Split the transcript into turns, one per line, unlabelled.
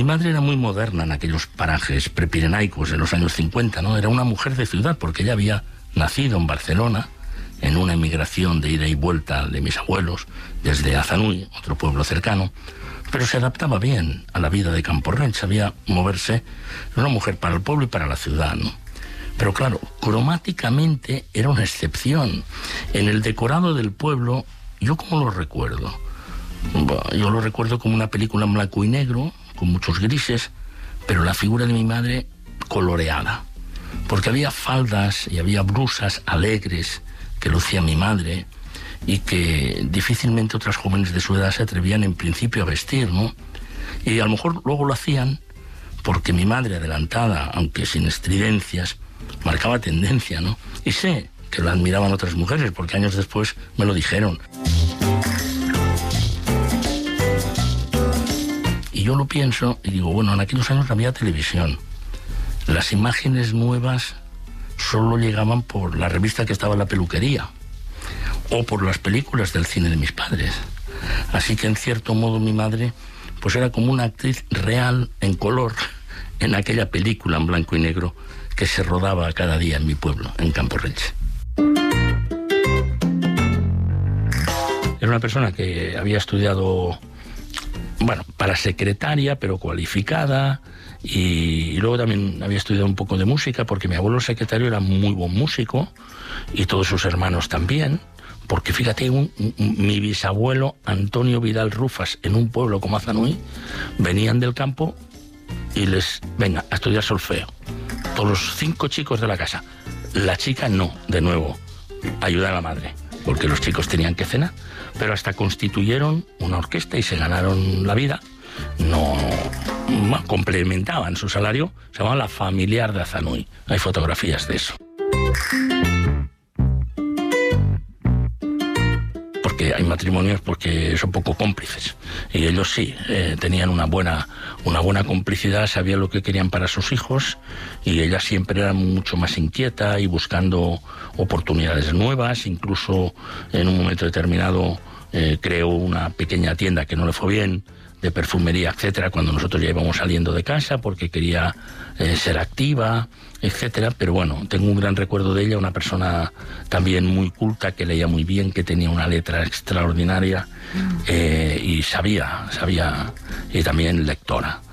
Mi madre era muy moderna en aquellos parajes prepirenaicos de los años 50, ¿no? Era una mujer de ciudad porque ella había nacido en Barcelona, en una emigración de ida y vuelta de mis abuelos, desde Azanui, otro pueblo cercano, pero se adaptaba bien a la vida de Camporrells, sabía moverse, era una mujer para el pueblo y para la ciudad, ¿no? Pero claro, cromáticamente era una excepción. En el decorado del pueblo, ¿yo cómo lo recuerdo? Yo lo recuerdo como una película en blanco y negro, con muchos grises, pero la figura de mi madre coloreada, porque había faldas y había blusas alegres que lucía mi madre y que difícilmente otras jóvenes de su edad se atrevían en principio a vestir, ¿no? Y a lo mejor luego lo hacían porque mi madre, adelantada, aunque sin estridencias, marcaba tendencia, ¿no? Y sé que la admiraban otras mujeres, porque años después me lo dijeron. Y yo lo pienso y digo, bueno, en aquellos años había televisión. Las imágenes nuevas solo llegaban por la revista que estaba en la peluquería o por las películas del cine de mis padres. Así que, en cierto modo, mi madre pues era como una actriz real en color en aquella película en blanco y negro que se rodaba cada día en mi pueblo, en Camporrells. Era una persona que había estudiado, bueno, para secretaria, pero cualificada, y luego también había estudiado un poco de música, porque mi abuelo secretario era muy buen músico, y todos sus hermanos también, porque fíjate, mi bisabuelo Antonio Vidal Rufas, en un pueblo como Azanui, venían del campo y venga, a estudiar solfeo. Todos los 5 chicos de la casa. La chica no, de nuevo, ayuda a la madre, porque los chicos tenían que cenar, pero hasta constituyeron una orquesta y se ganaron la vida. No, complementaban su salario, se llamaba La Familiar de Azanui. Hay fotografías de eso. Porque hay matrimonios porque son poco cómplices, y ellos sí, tenían una buena complicidad, sabían lo que querían para sus hijos, y ella siempre era mucho más inquieta y buscando oportunidades nuevas. Incluso en un momento determinado creó una pequeña tienda que no le fue bien, de perfumería, etcétera, cuando nosotros ya íbamos saliendo de casa, porque quería ser activa, etcétera. Pero bueno, tengo un gran recuerdo de ella, una persona también muy culta, que leía muy bien, que tenía una letra extraordinaria, y sabía, y también lectora.